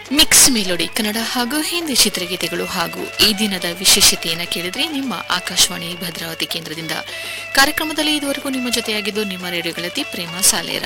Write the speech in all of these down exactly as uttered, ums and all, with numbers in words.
Mix melody Kannada ಹಾಗೂ ಹಿಂದಿ ಚಿತ್ರಗೀತೆಗಳು ಹಾಗೂ ಈ ದಿನದ ವಿಶೇಷತೆಯನ್ನು ಕೇಳಿದ್ರೆ ನಿಮ್ಮ ಆಕಾಶವಾಣಿ ಭದ್ರಾವತಿ ಕೇಂದ್ರದಿಂದ. ಕಾರ್ಯಕ್ರಮದಲ್ಲಿ ಇದುವರೆಗೂ ನಿಮ್ಮ ಜೊತೆಯಾಗಿದ್ದು ನಿಮ್ಮ ರೇಡಿಯೋ ಗೆಳತಿ ಪ್ರೇಮ ಸಾಲೇರ.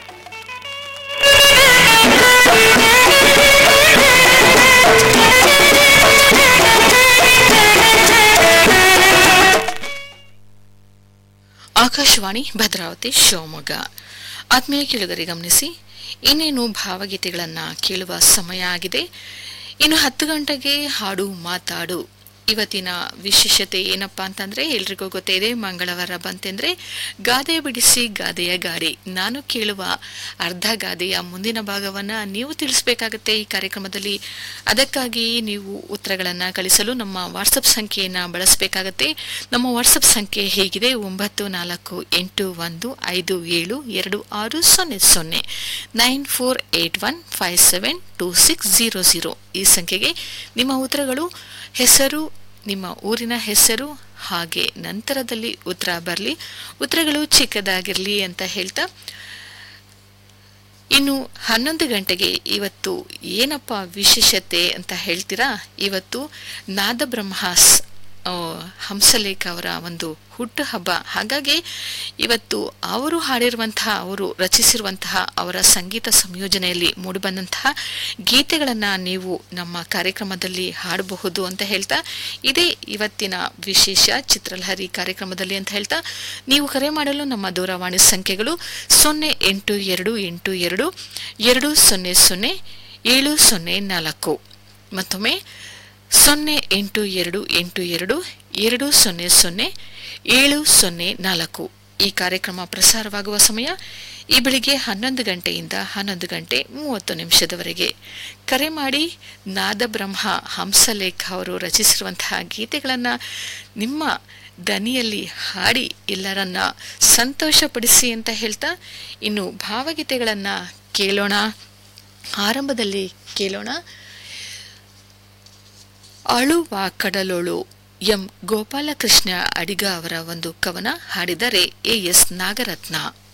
ಆಕಾಶವಾಣಿ ಭದ್ರಾವತಿ ಶಿವಮೊಗ್ಗ. ಆತ್ಮೀಯ ಕೇಳಿದರೆ ಗಮನಿಸಿ, ಇನ್ನೇನು ಭಾವಗೀತೆಗಳನ್ನು ಕೇಳುವ ಸಮಯ ಆಗಿದೆ. ಇನ್ನು ಹತ್ತು ಗಂಟೆಗೆ ಹಾಡು ಮಾತಾಡು. ಇವತ್ತಿನ ವಿಶೇಷತೆ ಏನಪ್ಪಾ ಅಂತಂದ್ರೆ ಎಲ್ರಿಗೂ ಗೊತ್ತಿದೆ, ಮಂಗಳವಾರ ಬಂತೆಂದ್ರೆ ಗಾದೆ ಬಿಡಿಸಿ ಗಾದೆಯ ಗಾಡಿ. ನಾನು ಕೇಳುವ ಅರ್ಧ ಗಾದೆಯ ಮುಂದಿನ ಭಾಗವನ್ನ ನೀವು ತಿಳಿಸಬೇಕಾಗತ್ತೆ ಈ ಕಾರ್ಯಕ್ರಮದಲ್ಲಿ. ಅದಕ್ಕಾಗಿ ನೀವು ಉತ್ತರಗಳನ್ನು ಕಳಿಸಲು ನಮ್ಮ ವಾಟ್ಸಪ್ ಸಂಖ್ಯೆಯನ್ನು ಬಳಸಬೇಕಾಗತ್ತೆ. ನಮ್ಮ ವಾಟ್ಸಪ್ ಸಂಖ್ಯೆ ಹೇಗಿದೆ: ಒಂಬತ್ತು ನಾಲ್ಕು ಎಂಟು ಒಂದು ಐದು ಏಳು ಎರಡು ಆರು ಸೊನ್ನೆ ಸೊನ್ನೆ nine four eight one five seven two six zero zero. ಈ ಸಂಖ್ಯೆಗೆ ನಿಮ್ಮ ಉತ್ತರಗಳು, ಹೆಸರು, ನಿಮ್ಮ ಊರಿನ ಹೆಸರು ಹಾಗೆ ನಂತರದಲ್ಲಿ ಉತ್ತರ ಬರಲಿ. ಉತ್ತರಗಳು ಚಿಕ್ಕದಾಗಿರಲಿ ಅಂತ ಹೇಳ್ತಾ, ಇನ್ನು ಹನ್ನೊಂದು ಗಂಟೆಗೆ ಇವತ್ತು ಏನಪ್ಪ ವಿಶೇಷತೆ ಅಂತ ಹೇಳ್ತೀರಾ? ಇವತ್ತು ನಾದಬ್ರಹ್ಮಾಸ್ ಹಂಸಲೇಖ ಅವರ ಒಂದು ಹುಟ್ಟು ಹಬ್ಬ. ಹಾಗಾಗಿ ಇವತ್ತು ಅವರು ಹಾಡಿರುವಂತಹ, ಅವರು ರಚಿಸಿರುವಂತಹ, ಅವರ ಸಂಗೀತ ಸಂಯೋಜನೆಯಲ್ಲಿ ಮೂಡಿಬಂದಂತಹ ಗೀತೆಗಳನ್ನು ನೀವು ನಮ್ಮ ಕಾರ್ಯಕ್ರಮದಲ್ಲಿ ಹಾಡಬಹುದು ಅಂತ ಹೇಳ್ತಾ, ಇದೇ ಇವತ್ತಿನ ವಿಶೇಷ ಚಿತ್ರಲಹರಿ ಕಾರ್ಯಕ್ರಮದಲ್ಲಿ ಅಂತ ಹೇಳ್ತಾ, ನೀವು ಕರೆ ಮಾಡಲು ನಮ್ಮ ದೂರವಾಣಿ ಸಂಖ್ಯೆಗಳು ಸೊನ್ನೆ ಎಂಟು ಎರಡು ಎಂಟು ಎರಡು ಎರಡು ಸೊನ್ನೆ ಸೊನ್ನೆ ಏಳು ಸೊನ್ನೆ ನಾಲ್ಕು, ಮತ್ತೊಮ್ಮೆ ಸೊನ್ನೆ ಎಂಟು ಎರಡು ಎಂಟು ಎರಡು ಎರಡು ಸೊನ್ನೆ ಸೊನ್ನೆ ಏಳು ಸೊನ್ನೆ ನಾಲ್ಕು. ಈ ಕಾರ್ಯಕ್ರಮ ಪ್ರಸಾರವಾಗುವ ಸಮಯ ಈ ಬೆಳಿಗ್ಗೆ ಹನ್ನೊಂದು ಗಂಟೆಯಿಂದ ಹನ್ನೊಂದು ಗಂಟೆ ಮೂವತ್ತು ನಿಮಿಷದವರೆಗೆ. ಕರೆ ಮಾಡಿ ನಾದಬ್ರಹ್ಮ ಹಂಸಲೇಖ ಅವರು ರಚಿಸಿರುವಂತಹ ಗೀತೆಗಳನ್ನು ನಿಮ್ಮ ದನಿಯಲ್ಲಿ ಹಾಡಿ ಎಲ್ಲರನ್ನ ಸಂತೋಷಪಡಿಸಿ ಅಂತ ಹೇಳ್ತಾ, ಇನ್ನು ಭಾವಗೀತೆಗಳನ್ನು ಕೇಳೋಣ. ಆರಂಭದಲ್ಲಿ ಕೇಳೋಣ ಅಳುವ ಕಡಲೋಳು ಎಂ ಗೋಪಾಲಕೃಷ್ಣ ಅಡಿಗ ಅವರ ಒಂದು ಕವನ. ಹಾಡಿದರೆ ಎ ಎಸ್ ನಾಗರತ್ನ.